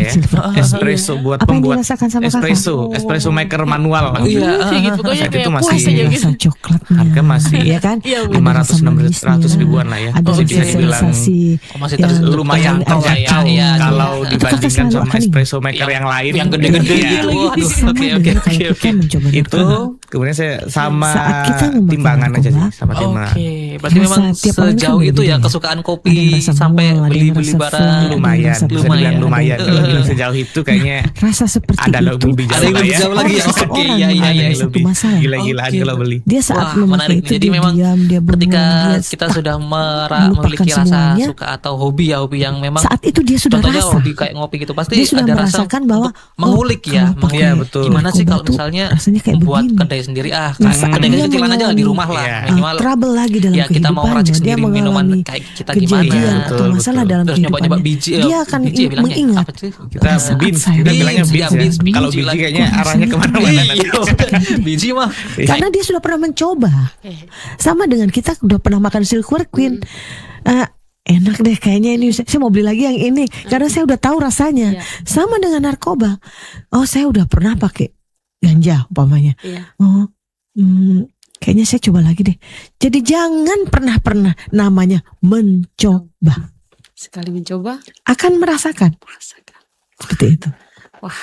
ya. Espresso buat Apa yang pembuat dirasakan sama espresso maker manual. Gitu pokoknya Saat itu kayak masih puas aja gitu. rasa coklatnya, harga masih ya kan? Iya, Ada rasa 500-600 ribuan lah ya. Ada Masih bisa dibilang sensasi masih yang lumayan ada terjangkau ya. kalau Itu kakak dibandingkan selalu sama akan espresso maker yang lain yang gede-gede Iya. gitu. Waduh, sama oke. dengan kalau kita mencoba Itu narkoba. kemudian saya sama Saat kita memakai timbangan aja sih, narkoba, sama timbangan. Oke, berarti Rasa memang tiap orang kan sejauh itu ya beda-beda. kesukaan Ada kopi yang rasa sampai mual, ada yang beli-beli rasa barang. flat, Lumayan, rasa bisa lumayan. dibilang lumayan. Kalau bilang sejauh itu kayaknya Rasa seperti ada itu lebih jauh Ada yang lah lebih ya. jauh lagi ya. Seseorang Oke, iya, mengalami iya. satu masalah. Gila-gilaan Oke. kalau beli. Dia saat Wah, memakai menarik. itu Jadi dia memang diam, dia bengong, ketika dia kita stuck, sudah melupakan memiliki rasa semuanya. suka atau hobi yang memang Saat itu dia sudah contohnya rasa. hobi kayak ngopi gitu pasti Dia sudah ada rasa merasakan bahwa untuk mengulik ya. kalau pakai Iya, betul. Gimana sih narkoba kalau tuh misalnya rasanya kayak membuat begini. kedai sendiri Nah, saat kedai dia kecilan aja lah di rumah lah Iya. minimal trouble lagi dalam ya kita mau kehidupannya. meracik Dia sendiri minuman mengalami kayak kita gimana kejadian Betul, atau masalah betul. dalam terus nyoba-nyoba kehidupannya. biji Dia akan biji ya bilangnya mengingat apa sih Kita saat beans, saya kita bilangnya beans, beans ya, ya. beans, Kalau biji biji lah. kayaknya Kok arahnya rasanya kemana-mana nanti. Iya, biji mah karena dia sudah pernah mencoba. Sama dengan kita udah pernah makan silver queen. Enak deh kayaknya ini, saya mau beli lagi yang ini karena saya udah tahu rasanya. Sama dengan narkoba. Oh, saya udah pernah pakai ganja umpamanya. Oh, kayaknya saya coba lagi deh. Jadi jangan pernah namanya mencoba. Sekali mencoba Akan merasakan seperti itu. Wah,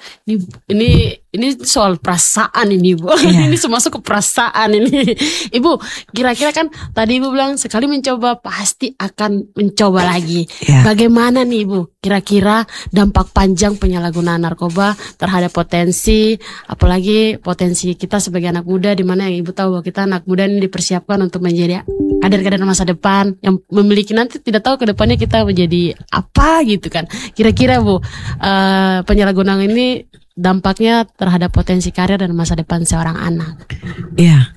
ini soal perasaan ini, Bu. Iya. Ini masuk ke perasaan ini. Ibu, kira-kira kan tadi Ibu bilang sekali mencoba pasti akan mencoba lagi. Iya. Bagaimana nih, Ibu? Kira-kira dampak panjang penyalahgunaan narkoba terhadap potensi, apalagi potensi kita sebagai anak muda, di mana yang Ibu tahu bahwa kita anak muda ini dipersiapkan untuk menjadi kader-kader masa depan yang memiliki nanti tidak tahu ke depannya kita menjadi apa gitu kan. Kira-kira Bu, penyalahgunaan ini dampaknya terhadap potensi karir dan masa depan seorang anak. Ya,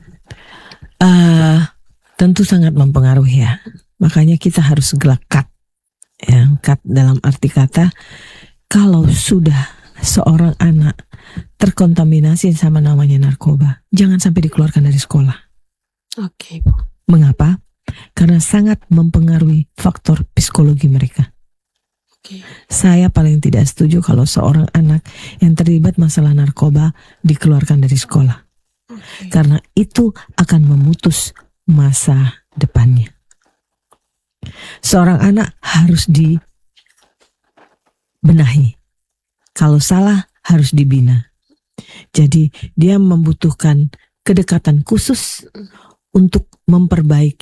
tentu sangat mempengaruhi ya. Makanya kita harus segera cut. Ya, cut dalam arti kata, kalau sudah seorang anak terkontaminasi sama namanya narkoba, jangan sampai dikeluarkan dari sekolah. Oke, Bu. Mengapa? Karena sangat mempengaruhi faktor psikologi mereka. Oke. Saya paling tidak setuju kalau seorang anak yang terlibat masalah narkoba dikeluarkan dari sekolah. Karena itu akan memutus masa depannya. Seorang anak harus dibenahi. Kalau salah harus dibina. Jadi dia membutuhkan kedekatan khusus untuk memperbaiki